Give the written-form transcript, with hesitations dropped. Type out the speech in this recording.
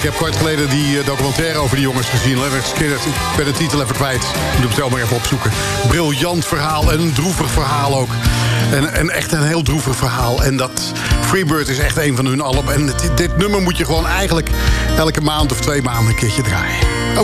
Ik heb kort geleden die documentaire over die jongens gezien. Ik ben de titel even kwijt. Ik moet hem zelf maar even opzoeken. Briljant verhaal en een droevig verhaal ook. En echt een heel droevig verhaal. En dat Freebird is echt een van hun allen. En dit nummer moet je gewoon eigenlijk elke maand of 2 maanden een keertje draaien.